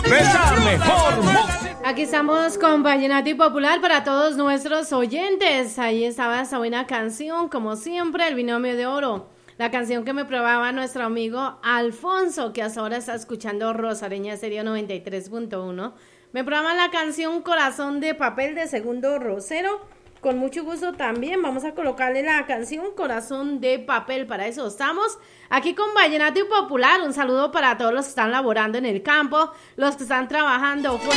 La mejor música. Aquí estamos con Vallenato y Popular para todos nuestros oyentes. Ahí estaba esa buena canción, como siempre, El Binomio de Oro. La canción que me probaba nuestro amigo Alfonso, que hasta ahora está escuchando Rosareña Estéreo 93.1. Me probaba la canción Corazón de Papel de Segundo Rosero. Con mucho gusto también vamos a colocarle la canción Corazón de Papel. Para eso estamos aquí con Vallenato y Popular. Un saludo para todos los que están laborando en el campo, los que están trabajando fuera.